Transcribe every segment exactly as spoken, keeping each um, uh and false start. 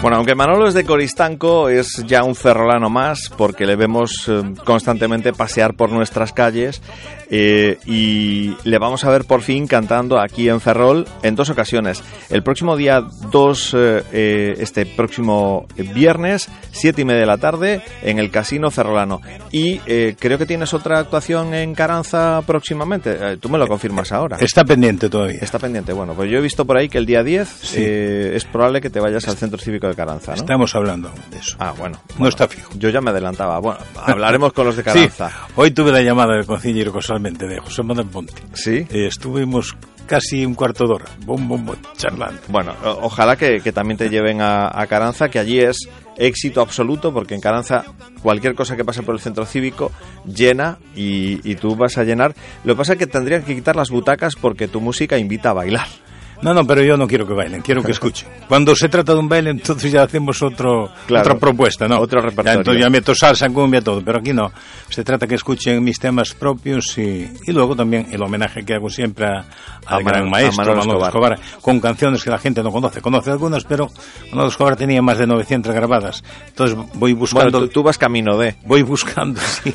Bueno, aunque Manolo es de Coristanco, es ya un ferrolano más, porque le vemos eh, constantemente pasear por nuestras calles eh, y le vamos a ver por fin cantando aquí en Ferrol en dos ocasiones. El próximo día dos, eh, eh, este próximo viernes, siete y media de la tarde, en el Casino Ferrolano. Y eh, creo que tienes otra actuación en Caranza próximamente. Eh, tú me lo confirmas ahora. Está pendiente todavía. Está pendiente. Bueno, pues yo he visto por ahí que el día diez sí. eh, es probable que te vayas al Centro Cívico de Caranza, ¿no? Estamos hablando de eso. Ah, bueno. No bueno, está fijo. Yo ya me adelantaba. Bueno, hablaremos con los de Caranza. Sí, hoy tuve la llamada del concejero casualmente de José Manuel Ponte. Sí. Eh, estuvimos casi un cuarto de hora, bom, bom, bom, charlando. Bueno, o- ojalá que, que también te lleven a, a Caranza, que allí es éxito absoluto, porque en Caranza cualquier cosa que pase por el centro cívico llena y, y tú vas a llenar. Lo que pasa es que tendrían que quitar las butacas porque tu música invita a bailar. No, no, pero yo no quiero que bailen, quiero que escuchen. Cuando se trata de un baile, entonces ya hacemos otro, Claro, otra propuesta, ¿no? otro repertorio. Ya, entonces ya meto salsa, cumbia, todo, pero aquí no. Se trata que escuchen mis temas propios y, y luego también el homenaje que hago siempre a- A al Manolo- gran maestro a Manolo Manolo Escobar. Escobar, con canciones que la gente no conoce. Conoce algunas, pero Manolo Escobar tenía más de novecientas grabadas. Entonces voy buscando... Bueno, tú, tú vas camino de... Voy buscando, sí.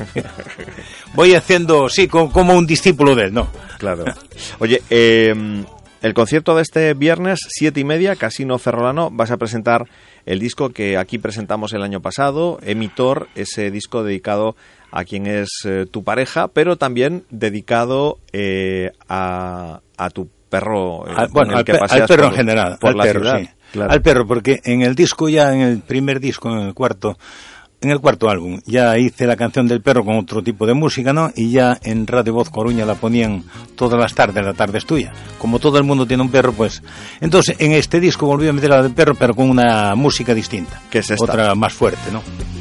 Voy haciendo, sí, co- como un discípulo de él, ¿no? Claro. Oye, eh, el concierto de este viernes, siete y media, Casino Ferrolano, vas a presentar el disco que aquí presentamos el año pasado, Emitor, ese disco dedicado a quien es eh, tu pareja, pero también dedicado eh, a, a tu perro, eh, Al, con bueno, el al, que pe- paseas al perro por, en general, por al la perro, ciudad. sí. Claro. Al perro, porque en el disco ya, en el primer disco, en el cuarto, en el cuarto álbum, ya hice la canción del perro con otro tipo de música, ¿no? Y ya en Radio Voz Coruña la ponían todas las tardes, la tarde es tuya. Como todo el mundo tiene un perro, pues... Entonces, en este disco volví a meter la del perro, pero con una música distinta. ¿Qué es esta? Otra más fuerte, ¿no?